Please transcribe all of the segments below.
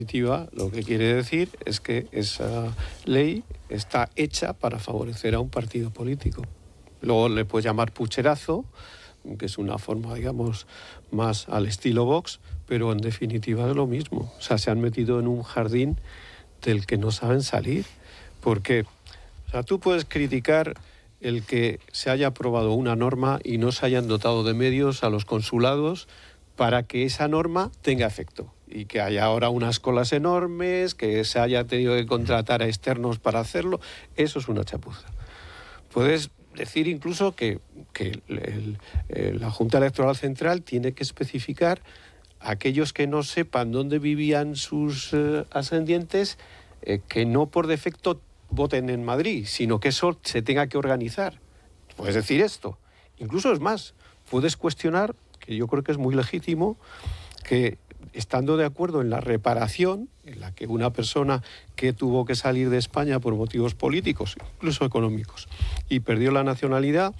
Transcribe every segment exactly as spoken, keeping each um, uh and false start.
Lo que quiere decir es que esa ley está hecha para favorecer a un partido político. Luego le puedes llamar pucherazo, que es una forma, digamos, más al estilo Vox, pero en definitiva es lo mismo. O sea, se han metido en un jardín del que no saben salir. Porque, o sea, tú puedes criticar el que se haya aprobado una norma y no se hayan dotado de medios a los consulados para que esa norma tenga efecto. Y que haya ahora unas colas enormes, que se haya tenido que contratar a externos para hacerlo, eso es una chapuza. Puedes decir incluso que, que el, el, la Junta Electoral Central tiene que especificar a aquellos que no sepan dónde vivían sus eh, ascendientes, eh, que no por defecto voten en Madrid, sino que eso se tenga que organizar. Puedes decir esto. Incluso es más, puedes cuestionar, que yo creo que es muy legítimo, que estando de acuerdo en la reparación, en la que una persona que tuvo que salir de España por motivos políticos, incluso económicos, y perdió la nacionalidad,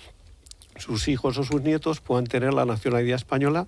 sus hijos o sus nietos puedan tener la nacionalidad española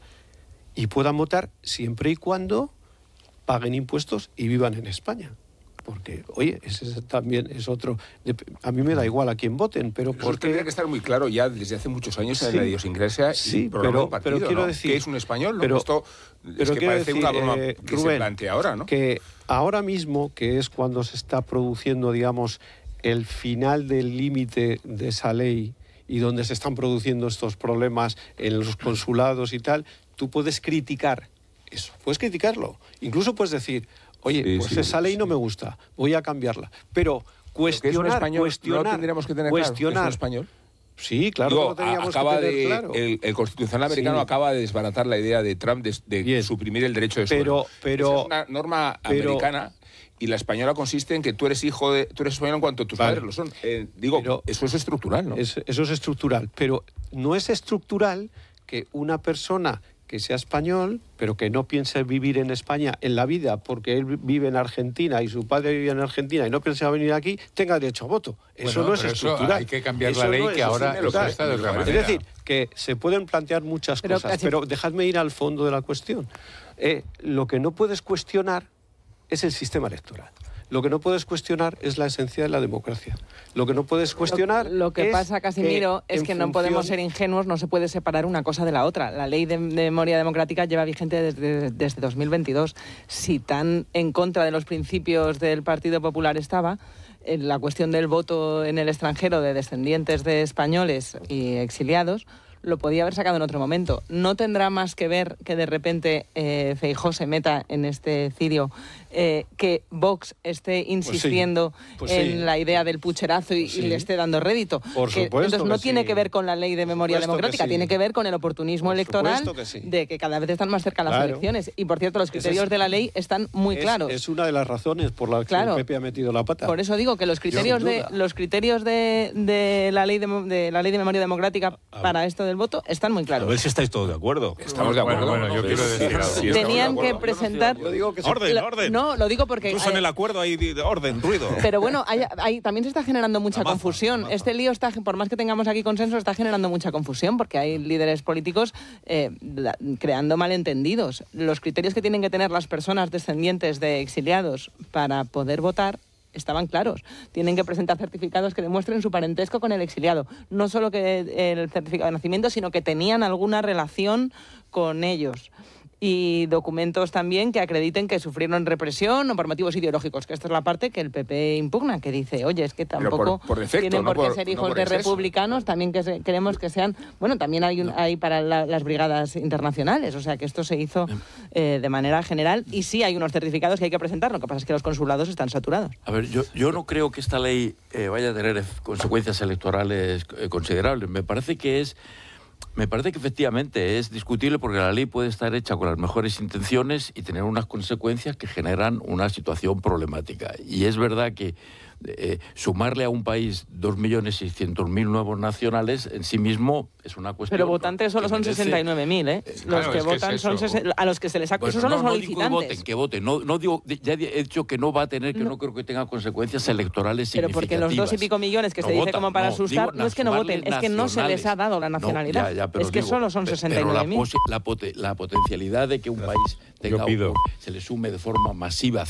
y puedan votar siempre y cuando paguen impuestos y vivan en España. Porque, oye, ese también es otro... A mí me da igual a quién voten, pero porque... Eso tendría que estar muy claro ya desde hace muchos años sí, en la idiosincrasia sí, y programa pero, de partido, pero quiero ¿no? decir... Que es un español, ¿no? Pero, Esto pero es que parece decir, una broma eh, que Rubén, se plantea ahora, ¿no? Que ahora mismo, que es cuando se está produciendo, digamos, el final del límite de esa ley y donde se están produciendo estos problemas en los consulados y tal, tú puedes criticar eso, puedes criticarlo. Incluso puedes decir... Oye, sí, pues sí, esa ley sí. no me gusta, voy a cambiarla. Pero cuestionar, es español, cuestionar, ¿no tendríamos que tener cuestionar, claro que es un español? Sí, claro Digo, que lo teníamos acaba que tener de, claro. El, el Constitucional americano sí. acaba de desbaratar la idea de Trump de, de suprimir el derecho de suelo. Pero, pero, Esa es una norma pero, americana y la española consiste en que tú eres hijo de... Tú eres español en cuanto tus vale. padres lo son. Eh, digo, pero, eso es estructural, ¿no? Es, eso es estructural, pero no es estructural que una persona... que sea español, pero que no piense vivir en España en la vida porque él vive en Argentina y su padre vive en Argentina y no piensa venir aquí, tenga derecho a voto. Eso bueno, no es estructural. Hay que cambiar eso la ley no es, que ahora lo está de otra manera. Es decir, que se pueden plantear muchas pero cosas, casi... pero dejadme ir al fondo de la cuestión. Eh, lo que no puedes cuestionar es el sistema electoral. Lo que no puedes cuestionar es la esencia de la democracia. Lo que no puedes cuestionar... Lo, lo que es pasa, Casimiro, que es que función... no podemos ser ingenuos, no se puede separar una cosa de la otra. La ley de, de memoria democrática lleva vigente desde, desde dos mil veintidós. Si tan en contra de los principios del Partido Popular estaba, en la cuestión del voto en el extranjero de descendientes de españoles y exiliados, lo podía haber sacado en otro momento. No tendrá más que ver que de repente eh, Feijóo se meta en este cirio, eh, que Vox esté insistiendo pues sí, pues sí. en la idea del pucherazo y, pues sí. y le esté dando rédito. Por que, supuesto entonces no que tiene sí. que ver con la ley de memoria democrática, que sí. tiene que ver con el oportunismo por electoral que sí. de que cada vez están más cerca las claro. elecciones. Y por cierto, los criterios es, de la ley están muy es, claros. Es una de las razones por las claro. que el P P ha metido la pata. Por eso digo que los criterios de los criterios de, de la ley de, de la ley de memoria democrática para esto del voto están muy claros. A ver si estáis todos de acuerdo. Estamos de acuerdo. Bueno, bueno yo quiero decir algo. Sí, Tenían que presentar... Yo digo que orden, orden. No, lo digo porque... Incluso en el acuerdo hay orden, ruido. Pero bueno, hay, hay, también se está generando mucha amaza, confusión. amaza. Este lío, está, por más que tengamos aquí consenso, está generando mucha confusión porque hay líderes políticos eh, la, creando malentendidos. Los criterios que tienen que tener las personas descendientes de exiliados para poder votar estaban claros. Tienen que presentar certificados que demuestren su parentesco con el exiliado. No solo que el certificado de nacimiento, sino que tenían alguna relación con ellos. Y documentos también que acrediten que sufrieron represión o por motivos ideológicos, que esta es la parte que el P P impugna, que dice, oye, es que tampoco por, por defecto, tienen por no qué por, ser no hijos por de exceso. republicanos, también que se, queremos que sean... Bueno, también hay, un, no. hay para la, las brigadas internacionales, o sea que esto se hizo eh, de manera general y sí hay unos certificados que hay que presentar, lo que pasa es que los consulados están saturados. A ver, yo, yo no creo que esta ley eh, vaya a tener consecuencias electorales eh, considerables. Me parece que es... Me parece que efectivamente es discutible porque la ley puede estar hecha con las mejores intenciones y tener unas consecuencias que generan una situación problemática. Y es verdad que eh, sumarle a un país dos millones seiscientos mil nuevos nacionales en sí mismo es una cuestión... Pero votantes solo son merece... sesenta y nueve mil, ¿eh? Los claro, que es votan que es son... Ses... A los que se les ha... Bueno, Esos son no, los no solicitantes. No digo que voten, que voten. No, no digo... Ya he dicho que no va a tener, que no, no creo que tenga consecuencias electorales Pero significativas. porque los dos y pico millones que no se votan, dice como para no, asustar, digo, no es que no voten, es que no se les ha dado la nacionalidad. No, ya, ya, es que digo, solo son sesenta y nueve mil. Pero la, la, pot la potencialidad de que un país tenga un, se le sume de forma masiva